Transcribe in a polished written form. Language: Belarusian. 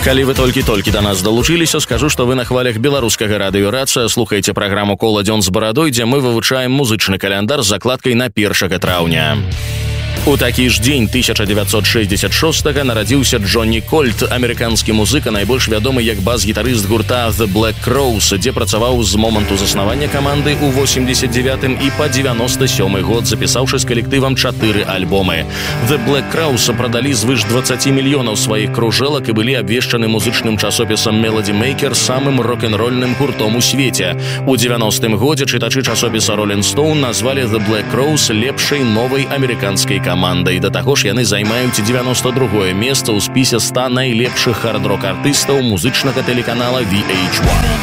Калі вы толькі-толькі да нас далучыліся, скажу, што вы на хвалях беларускага радыёрацыя слухаеце праграму «Кола дзён з барадой», дзе мы вывучаем музычны каляндар з закладкай на 1 траўня. У такі ж дзень 1966-га нарадзіўся Джонні Кольт, амерыканскі музыка, найбольш вядомы як бас-гітарыст гурта The Black Crowes, дзе працаваў з моманту заснавання каманды ў 89-м і па 97-й год, запісаўшы з калектывам 4 альбомы. The Black Crowes прадалі звыш 20 мільёнаў сваіх кружэлак і былі абвешчаны музычным часопісам Melody Maker самым рок-н-рольным гуртом у свеце. У 90-м годзе чытачы часопіса Rolling Stone назвалі The Black Crowes лепшай новай амерыканскай камандай. Да таго ж яны займаюць 92-е месца ў спісе 100 найлепшых хард-рок артыстаў музычнага тэлеканала VH1.